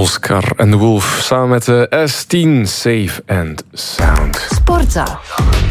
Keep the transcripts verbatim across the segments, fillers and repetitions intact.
Oscar en de Wolf samen met de S tien, Safe and Sound. Sportza.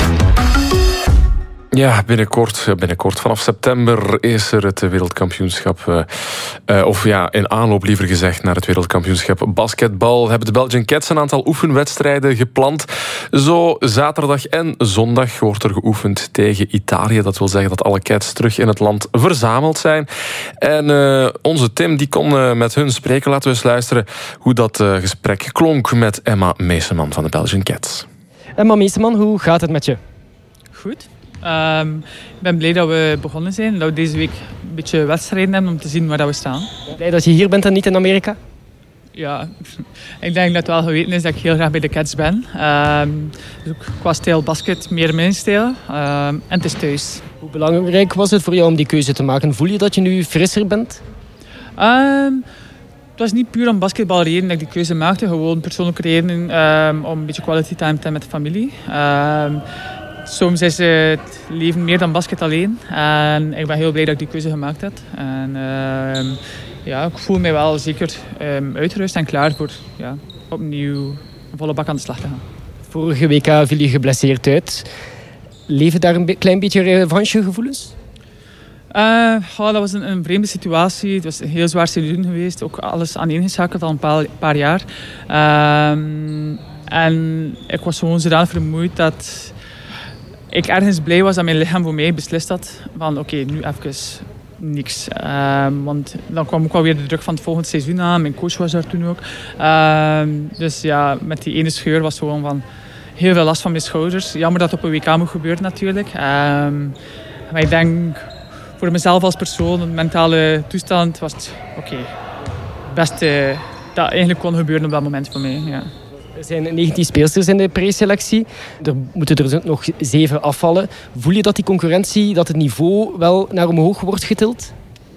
Ja, binnenkort, binnenkort, vanaf september is er het wereldkampioenschap, uh, uh, of ja, in aanloop liever gezegd naar het wereldkampioenschap basketbal, hebben de Belgian Cats een aantal oefenwedstrijden gepland. Zo zaterdag en zondag wordt er geoefend tegen Italië. Dat wil zeggen dat alle Cats terug in het land verzameld zijn. En uh, onze Tim die kon uh, met hun spreken. Laten we eens luisteren hoe dat uh, gesprek klonk met Emma Meeseman van de Belgian Cats. Emma Meeseman, hoe gaat het met je? Goed. Um, ik ben blij dat we begonnen zijn. Dat we deze week een beetje wedstrijden hebben om te zien waar we staan. Blij dat je hier bent en niet in Amerika? Ja, ik denk dat het wel geweten is dat ik heel graag bij de Cats ben. Um, dus ook qua stijl basket meer mijn stijl. Um, en het is thuis. Hoe belangrijk was het voor jou om die keuze te maken? Voel je dat je nu frisser bent? Um, het was niet puur om basketbalreden dat ik die keuze maakte. Gewoon persoonlijke redenen um, om een beetje quality time te hebben met de familie. Um, Soms is het leven meer dan basket alleen. En ik ben heel blij dat ik die keuze gemaakt heb. En uh, ja, ik voel mij wel zeker um, uitgerust en klaar voor ja, opnieuw een volle bak aan de slag te gaan. Vorige W K viel je geblesseerd uit. Leven daar een be- klein beetje revanchegevoelens? Uh, oh, dat was een, een vreemde situatie. Het was een heel zwaar seizoen geweest. Ook alles aaneengeschakeld al een paar, paar jaar. Um, en ik was gewoon zodanig vermoeid dat ik ergens blij was dat mijn lichaam voor mij beslist had van oké, okay, nu even niks. Uh, want dan kwam ook alweer de druk van het volgende seizoen aan. Mijn coach was daar toen ook. Uh, dus ja, met die ene scheur was gewoon van heel veel last van mijn schouders. Jammer dat het op een W K moet gebeuren natuurlijk. Uh, maar ik denk voor mezelf als persoon, de mentale toestand, was het oké. Okay, het beste dat eigenlijk kon gebeuren op dat moment voor mij. Ja. Er zijn negentien speelsters in de preselectie. Er moeten er nog zeven afvallen. Voel je dat die concurrentie, dat het niveau wel naar omhoog wordt getild?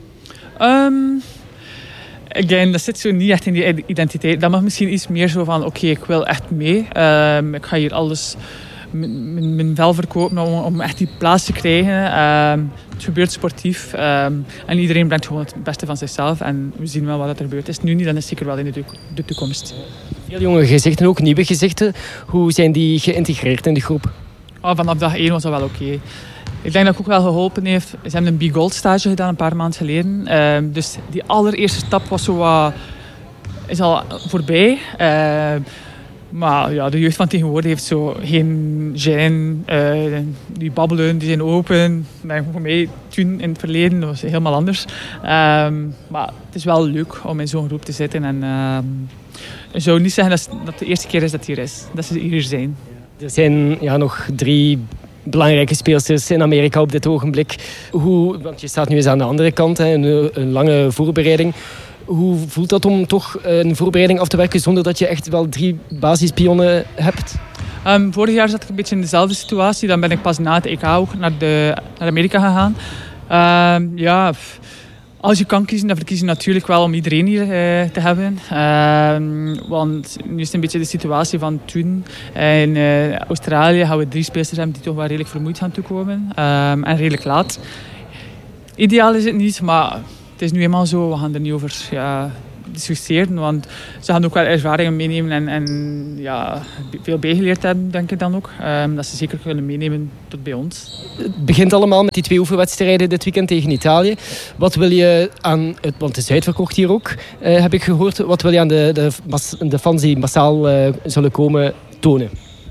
Um, again, dat zit zo niet echt in die identiteit. Dat mag misschien iets meer zo van, oké, okay, ik wil echt mee. Um, ik ga hier alles, mijn, mijn vel verkopen om, om echt die plaats te krijgen. Um, het gebeurt sportief. Um, en iedereen brengt gewoon het beste van zichzelf. En we zien wel wat er gebeurt. Het is nu niet, dan is het zeker wel in de, de toekomst. Veel jonge gezichten, ook nieuwe gezichten. Hoe zijn die geïntegreerd in de groep? Oh, vanaf dag één was dat wel oké. Okay. Ik denk dat het ook wel geholpen heeft. Ze hebben een B-Gold stage gedaan een paar maanden geleden. Um, dus die allereerste stap was zo wat, is al voorbij. Uh, maar ja, de jeugd van tegenwoordig heeft zo geen gêne. Uh, die babbelen, die zijn open. Maar voor mij toen in het verleden dat was helemaal anders. Um, maar het is wel leuk om in zo'n groep te zitten. En, um, ik zou niet zeggen dat het de eerste keer is dat het hier is. Dat ze hier zijn. Er zijn ja, nog drie belangrijke speelsters in Amerika op dit ogenblik. Hoe, want je staat nu eens aan de andere kant, hè, een, een lange voorbereiding. Hoe voelt dat om toch een voorbereiding af te werken zonder dat je echt wel drie basispionnen hebt? Um, vorig jaar zat ik een beetje in dezelfde situatie. Dan ben ik pas na het E K ook naar, de, naar Amerika gegaan. Um, ja... Als je kan kiezen, dan verkies je natuurlijk wel om iedereen hier eh, te hebben. Uh, want nu is het een beetje de situatie van toen. In uh, Australië gaan we drie speelsters hebben die toch wel redelijk vermoeid gaan toekomen. Uh, en redelijk laat. Ideaal is het niet, maar het is nu eenmaal zo. We gaan er niet over ja, discussiëren. Want ze gaan ook wel ervaringen meenemen en, en ja, veel bijgeleerd hebben, denk ik dan ook. Um, dat ze zeker kunnen meenemen tot bij ons. Het begint allemaal met die twee oefenwedstrijden dit weekend tegen Italië. Wat wil je aan, het, want het is uitverkocht hier ook, uh, heb ik gehoord. Wat wil je aan de, de, de fans die massaal uh, zullen komen tonen?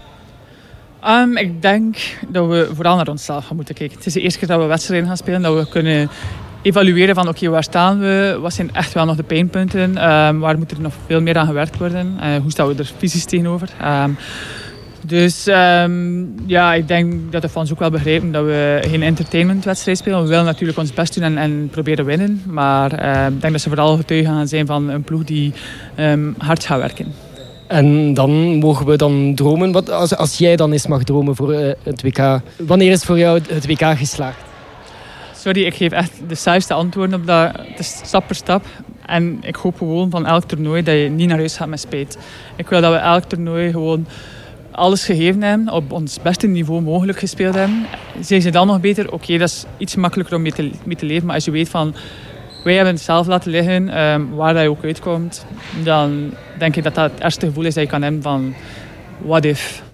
Um, ik denk dat we vooral naar onszelf gaan moeten kijken. Het is de eerste keer dat we wedstrijden gaan spelen, dat we kunnen evalueren van oké, okay, waar staan we? Wat zijn echt wel nog de pijnpunten? Um, waar moet er nog veel meer aan gewerkt worden? Uh, hoe staan we er fysisch tegenover? Um, dus um, ja, ik denk dat de fans ook wel begrijpen dat we geen entertainmentwedstrijd spelen. We willen natuurlijk ons best doen en, en proberen winnen. Maar uh, ik denk dat ze vooral getuigen gaan zijn van een ploeg die um, hard gaat werken. En dan mogen we dan dromen. Wat, als, als jij dan eens mag dromen voor uh, het W K. Wanneer is voor jou het W K geslaagd? Sorry, ik geef echt de saaiste antwoorden op dat. Het is stap per stap. En ik hoop gewoon van elk toernooi dat je niet naar huis gaat met spijt. Ik wil dat we elk toernooi gewoon alles gegeven hebben, op ons beste niveau mogelijk gespeeld hebben. Zijn ze dan nog beter? Oké, okay, dat is iets makkelijker om mee te, mee te leven. Maar als je weet van wij hebben het zelf laten liggen, um, waar dat je ook uitkomt. Dan denk ik dat dat het eerste gevoel is dat je kan hebben van what if.